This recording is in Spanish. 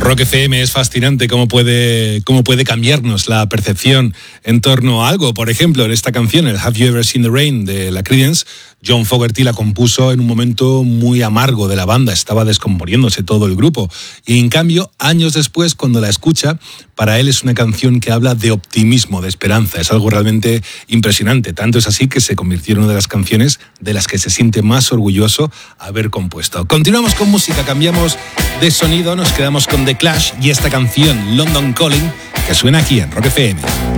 Rock FM es fascinante cómo puede cambiarnos la percepción en torno a algo. Por ejemplo, en esta canción, el Have You Ever Seen the Rain de la Creedence, John Fogerty la compuso en un momento muy amargo de la banda, estaba descomponiéndose todo el grupo. Y en cambio, años después, cuando la escucha, para él es una canción que habla de optimismo, de esperanza. Es algo realmente impresionante. Tanto es así que se convirtió en una de las canciones de las que se siente más orgulloso haber compuesto. Continuamos con música, cambiamos de sonido, nos quedamos con The Clash y esta canción, London Calling, que suena aquí en Rock FM.